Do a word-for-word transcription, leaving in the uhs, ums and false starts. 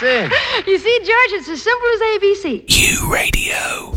sin. You see, George, it's as simple as A B C. U Radio.